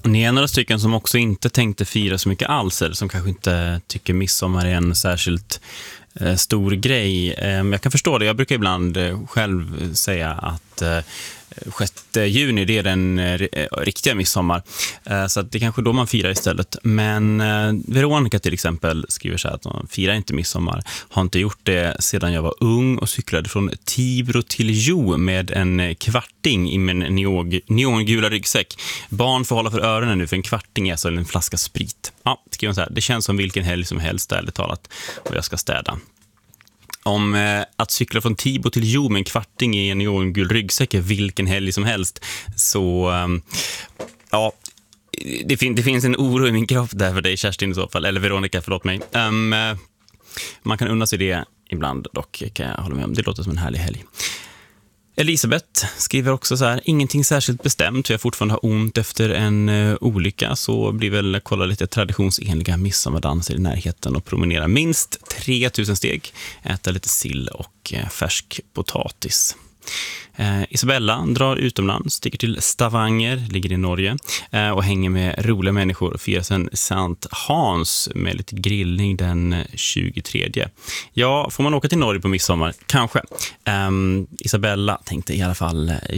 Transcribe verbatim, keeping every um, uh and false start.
Ni är några stycken som också inte tänkte fira så mycket alls, eller som kanske inte tycker midsommar är en särskilt eh, stor grej. Eh, jag kan förstå det. Jag brukar ibland eh, själv säga att eh, sjätte juni, det är den eh, riktiga midsommar. Eh, så att det är kanske då man firar istället. Men eh, Veronica till exempel skriver så här att de firar inte midsommar. Har inte gjort det sedan jag var ung och cyklade från Tibro till Jo med en kvarting i min neog- neongula ryggsäck. Barn får hålla för öronen nu, för en kvarting är alltså en flaska sprit. Ja, skriver hon så här. Det känns som vilken helg som helst, ärligt talat. Och jag ska städa. Om eh, att cykla från Tibro till Jo med en kvarting i en neongul ryggsäck är vilken helg som helst, så eh, ja, det, fin- det finns en oro i min kropp där för dig, Kerstin, i så fall, eller Veronica, förlåt mig. Um, eh, man kan unna sig det ibland, dock kan jag hålla med om. Det låter som en härlig helg. Elisabeth skriver också så här: ingenting särskilt bestämt, jag fortfarande har ont efter en uh, olycka, så blir väl kolla lite traditionsenliga midsommardanser i närheten och promenera minst tre tusen steg, äta lite sill och uh, färsk potatis. Eh, Isabella drar utomlands, sticker till Stavanger, ligger i Norge, eh, och hänger med roliga människor och firar sen Sankt Hans med lite grillning den tjugotredje. Ja, får man åka till Norge på midsommar? Kanske. Eh, Isabella tänkte i alla fall